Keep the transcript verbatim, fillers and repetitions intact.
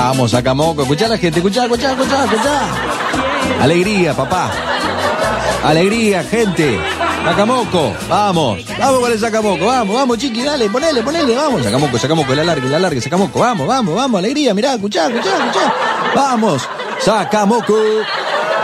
Vamos, Sacamoco. Escuchá a la gente, escuchá, escuchá, escuchá, escuchá. Alegría, papá. Alegría, gente. Sacamoco, vamos. Vamos con el Sacamoco, vamos, vamos, chiqui, dale, ponele, ponele, vamos. Sacamoco, Sacamoco, la larga, la larga, Sacamoco, vamos, vamos, vamos, alegría, mirá, escuchá, escuchá, escuchá. Vamos, Sacamoco.